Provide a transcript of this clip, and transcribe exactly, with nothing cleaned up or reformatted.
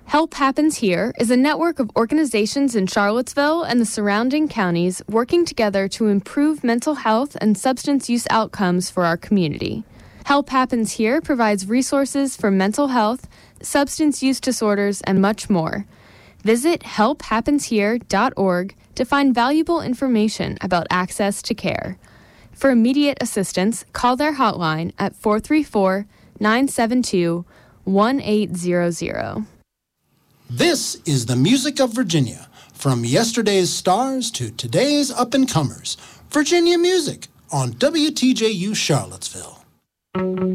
Help Happens Here is a network of organizations in Charlottesville and the surrounding counties working together to improve mental health and substance use outcomes for our community. Help Happens Here provides resources for mental health, substance use disorders, and much more. Visit help happens here dot org to find valuable information about access to care. For immediate assistance, call their hotline at four three four, nine seven two, one eight zero zero. This is the music of Virginia. From yesterday's stars to today's up-and-comers. Virginia Music on W T J U Charlottesville.